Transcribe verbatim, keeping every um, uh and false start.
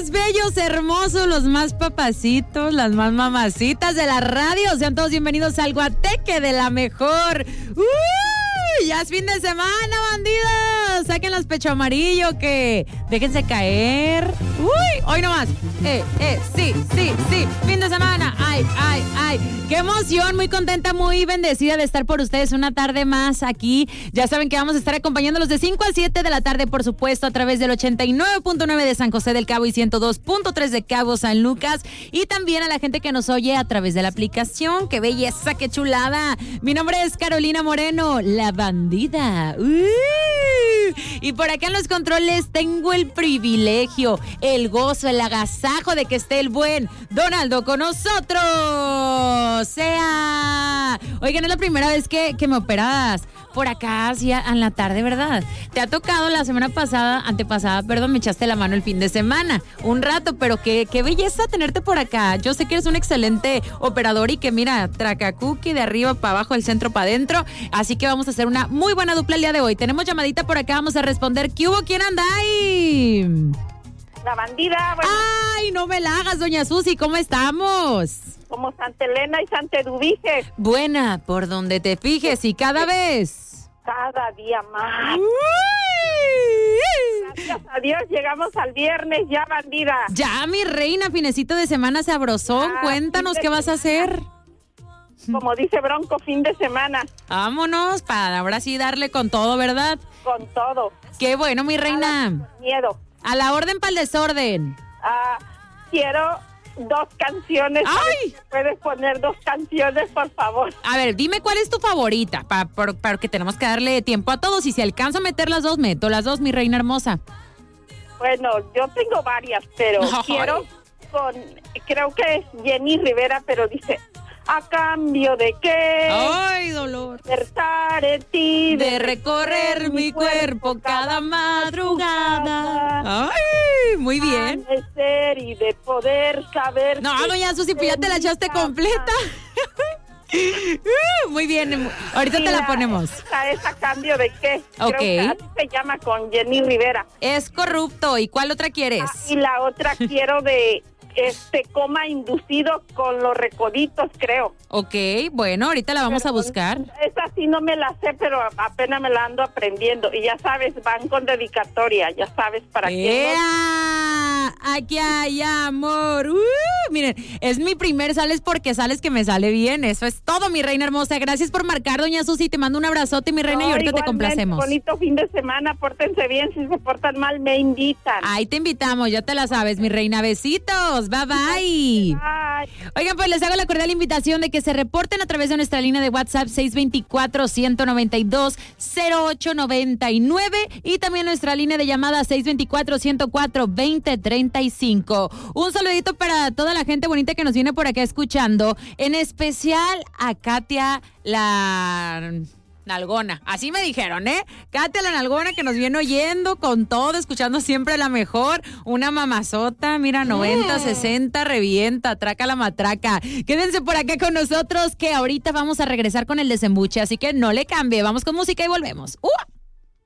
más bellos, hermosos, los más papacitos, las más mamacitas de la radio. Sean todos bienvenidos al Guateque de la Mejor. ¡Uy! Ya es fin de semana, bandidos. Saquen los pecho amarillo, que déjense caer. ¡Uy! Hoy nomás. Eh, eh, sí, sí, sí. Fin de semana. Ay, ay, ay. Qué emoción. Muy contenta, muy bendecida de estar por ustedes una tarde más aquí. Ya saben que vamos a estar acompañándolos de cinco a siete de la tarde, por supuesto, a través del ochenta y nueve punto nueve de San José del Cabo y ciento dos punto tres de Cabo San Lucas. Y también a la gente que nos oye a través de la aplicación. ¡Qué belleza, qué chulada! Mi nombre es Carolina Moreno, la bandida. ¡Uh! Y por acá en los controles tengo el privilegio, el gozo, el agasajo de que esté el buen Donaldo con nosotros. ¡Sea! Oigan, es la primera vez que, que me operas por acá así en la tarde, ¿verdad? Te ha tocado la semana pasada, antepasada, perdón, me echaste la mano el fin de semana, un rato, pero qué, qué belleza tenerte por acá. Yo sé que eres un excelente operador y que mira, tracacuqui de arriba para abajo, del centro para adentro, así que vamos a hacer una muy buena dupla el día de hoy. Tenemos llamadita por acá, vamos a responder. ¿Qué hubo? ¿Quién anda ahí? La bandida. Bueno. Ay, no me la hagas, doña Susi, ¿cómo estamos? Como Santa Elena y Santa Eduviges. Buena, por donde te fijes y cada vez. Cada día más. Uy. Gracias a Dios llegamos al viernes ya, bandida. Ya, mi reina, finecito de semana sabrosón. Ya, cuéntanos qué vas semana. a hacer. Como dice Bronco, fin de semana. Vámonos para ahora sí darle con todo, ¿verdad? Con todo. Qué bueno, mi reina. Nada, con miedo. A la orden para el desorden. Ah, quiero dos canciones. ¡Ay! ¿Puedes poner dos canciones, por favor? A ver, dime cuál es tu favorita, para pa, que tenemos que darle tiempo a todos. Y si alcanzo a meter las dos, meto las dos, mi reina hermosa. Bueno, yo tengo varias, pero Ay. quiero con, creo que es Jenny Rivera, pero dice, ¿a cambio de qué? ¡Ay, dolor! Despertar en ti, De, de recorrer mi cuerpo cada madrugada. ¡Ay! Muy bien. Amanecer y de poder saber. No, doña Susi, pues ya te la echaste completa. uh, muy bien, ahorita te la ponemos. Esa es a cambio de qué. Ok. Creo que así se llama, con Jenny Rivera. Es corrupto. ¿Y cuál otra quieres? Ah, y la otra quiero de este coma inducido con los recoditos, creo. Ok, bueno, ahorita la vamos Pero a buscar. Esa sí no me la sé, pero apenas me la ando aprendiendo. Y ya sabes, van con dedicatoria, ya sabes para qué. ¡Ea! Aquí hay amor. Uh, miren, es mi primer sales porque sales que me sale bien. Eso es todo, mi reina hermosa. Gracias por marcar, doña Susi. Te mando un abrazote, mi reina, no, y ahorita te complacemos. Bonito fin de semana, pórtense bien. Si se portan mal, me invitan. Ahí te invitamos, ya te la sabes, mi reina. Besitos. Bye, bye. Bye. Oigan, pues les hago la cordial invitación de que se reporten a través de nuestra línea de WhatsApp seis dos cuatro, uno nueve dos, cero ocho nueve nueve y también nuestra línea de llamada seis dos cuatro, uno cuatro, dos cero tres cinco. Un saludito para toda la gente bonita que nos viene por acá escuchando, en especial a Katia la Nalgona, así me dijeron, ¿eh? Katia la Nalgona, que nos viene oyendo con todo, escuchando siempre la mejor, una mamazota, mira, noventa, sesenta, revienta, traca la matraca. Quédense por acá con nosotros, que ahorita vamos a regresar con el desembuche, así que no le cambie, vamos con música y volvemos. ¡Uh!